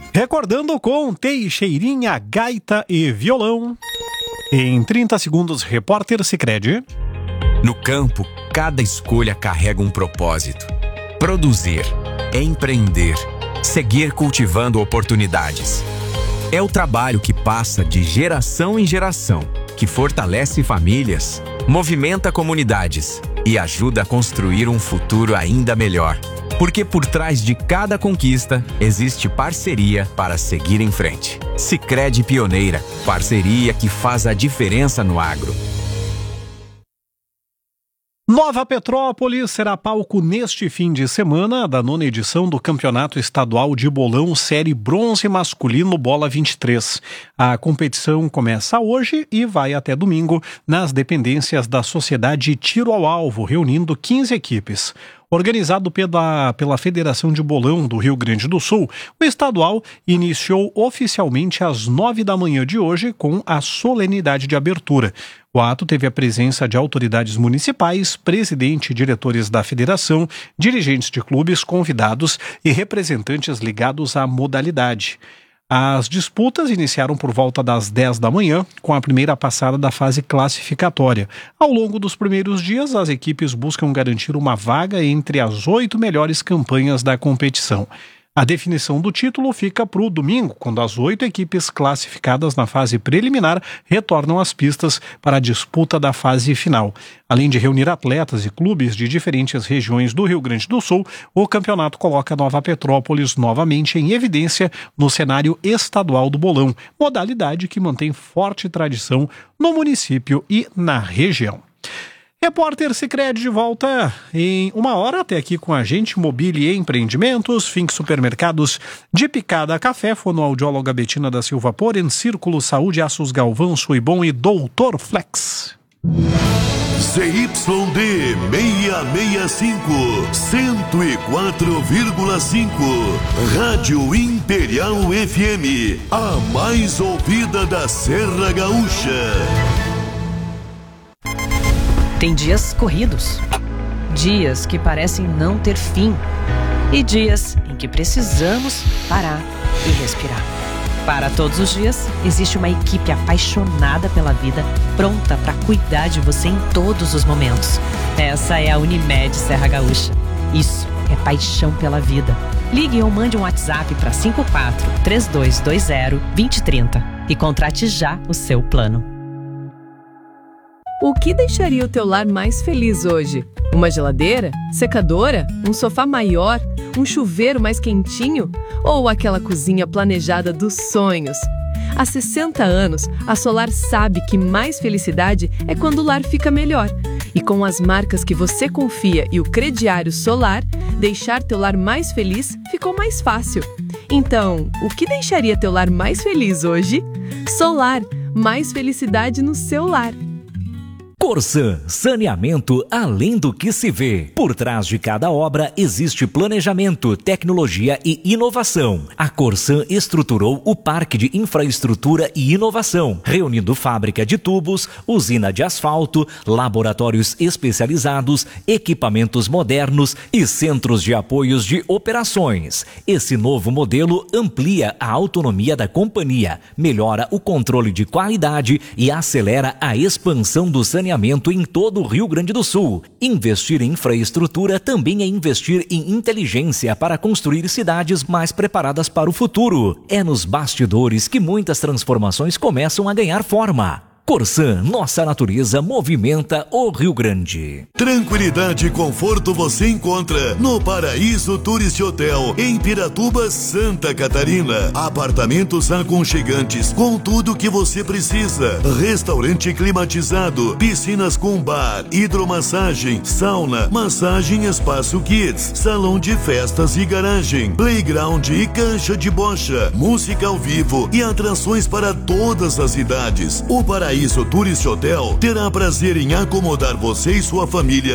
Recordando com Teixeirinha, gaita e violão. Em 30 segundos, repórter Sicredi. No campo, cada escolha carrega um propósito. Produzir, empreender, seguir cultivando oportunidades. É o trabalho que passa de geração em geração, que fortalece famílias, movimenta comunidades e ajuda a construir um futuro ainda melhor. Porque por trás de cada conquista, existe parceria para seguir em frente. Sicredi Pioneira, parceria que faz a diferença no agro. Nova Petrópolis será palco neste fim de semana da 9ª edição do Campeonato Estadual de Bolão Série Bronze Masculino Bola 23. A competição começa hoje e vai até domingo nas dependências da Sociedade Tiro ao Alvo, reunindo 15 equipes. Organizado pela Federação de Bolão do Rio Grande do Sul, o estadual iniciou oficialmente às 9 da manhã de hoje com a solenidade de abertura. O ato teve a presença de autoridades municipais, presidente e diretores da federação, dirigentes de clubes, convidados e representantes ligados à modalidade. As disputas iniciaram por volta das 10 da manhã, com a primeira passada da fase classificatória. Ao longo dos primeiros dias, as equipes buscam garantir uma vaga entre as 8 melhores campanhas da competição. A definição do título fica para o domingo, quando as 8 equipes classificadas na fase preliminar retornam às pistas para a disputa da fase final. Além de reunir atletas e clubes de diferentes regiões do Rio Grande do Sul, o campeonato coloca Nova Petrópolis novamente em evidência no cenário estadual do bolão, modalidade que mantém forte tradição no município e na região. Repórter Sicredi de volta em 1 hora, até aqui com a gente. Mobília e Empreendimentos, Fink Supermercados, de Picada Café, fonoaudióloga Betina da Silva Poren, Círculo Saúde, Aços Galvão, Suibom e Doutor Flex. ZYD 665, 104,5, Rádio Imperial FM, a mais ouvida da Serra Gaúcha. Tem dias corridos, dias que parecem não ter fim e dias em que precisamos parar e respirar. Para todos os dias, existe uma equipe apaixonada pela vida, pronta para cuidar de você em todos os momentos. Essa é a Unimed Serra Gaúcha. Isso é paixão pela vida. Ligue ou mande um WhatsApp para 54-3220-2030 e contrate já o seu plano. O que deixaria o teu lar mais feliz hoje? Uma geladeira? Secadora? Um sofá maior? Um chuveiro mais quentinho? Ou aquela cozinha planejada dos sonhos? Há 60 anos, a Solar sabe que mais felicidade é quando o lar fica melhor. E com as marcas que você confia e o crediário Solar, deixar teu lar mais feliz ficou mais fácil. Então, o que deixaria teu lar mais feliz hoje? Solar, mais felicidade no seu lar. Corsan, saneamento além do que se vê. Por trás de cada obra existe planejamento, tecnologia e inovação. A Corsan estruturou o Parque de Infraestrutura e Inovação, reunindo fábrica de tubos, usina de asfalto, laboratórios especializados, equipamentos modernos e centros de apoios de operações. Esse novo modelo amplia a autonomia da companhia, melhora o controle de qualidade e acelera a expansão do saneamento em todo o Rio Grande do Sul. Investir em infraestrutura também é investir em inteligência para construir cidades mais preparadas para o futuro. É nos bastidores que muitas transformações começam a ganhar forma. Corsan, nossa natureza movimenta o Rio Grande. Tranquilidade e conforto você encontra no Paraíso Tourist Hotel, em Piratuba, Santa Catarina. Apartamentos aconchegantes com tudo que você precisa. Restaurante climatizado, piscinas com bar, hidromassagem, sauna, massagem espaço kids, salão de festas e garagem, playground e cancha de bocha, música ao vivo e atrações para todas as idades. O Paraíso Tourist Hotel terá prazer em acomodar você e sua família